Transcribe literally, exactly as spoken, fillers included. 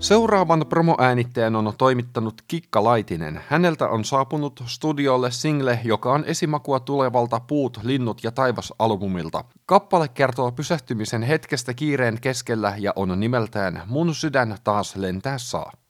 Seuraavan promoäänittäjän on toimittanut Kikka Laitinen. Häneltä on saapunut studiolle single, joka on esimakua tulevalta Puut, linnut ja taivas-albumilta. Kappale kertoo pysähtymisen hetkestä kiireen keskellä ja on nimeltään Mun sydän taas lentää saa.